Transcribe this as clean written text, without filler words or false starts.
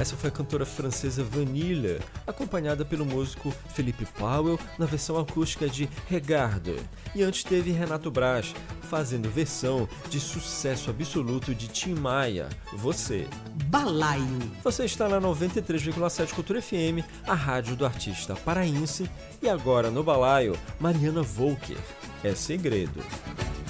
Essa foi a cantora francesa Vanilla, acompanhada pelo músico Philippe Powell na versão acústica de Regarde. E antes teve Renato Braz, fazendo versão de sucesso absoluto de Tim Maia, Você. Balaio. Você está na 93,7 Cultura FM, a rádio do artista paraense. E agora no Balaio, Mariana Volker, É Segredo.